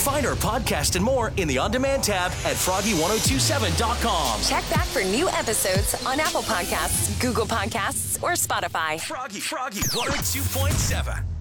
Find our podcast and more in the On-Demand tab at Froggy1027.com. Check back for new episodes on Apple Podcasts, Google Podcasts, or Spotify. Froggy 102.7.